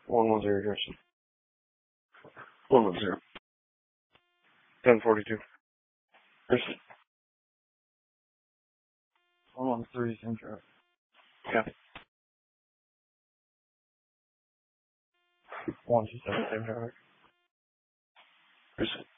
110 Jefferson. 110. 1042. Jefferson. 113 St. Drive. Yeah. 127 St. Drive. Jefferson.